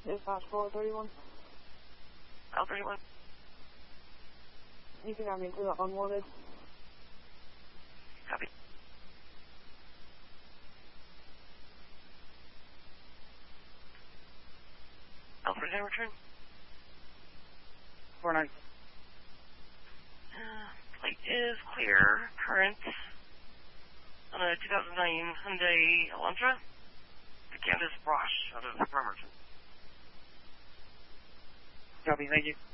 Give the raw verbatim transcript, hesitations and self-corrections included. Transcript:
Dispatch four thirty-one. L thirty-one. You can have me to the unwanted. Copy. L thirty-nine return. four nine. Uh, plate is clear. Current on a two thousand nine Hyundai Elantra. The Candace Brosh out of Bremerton. Copy, thank you.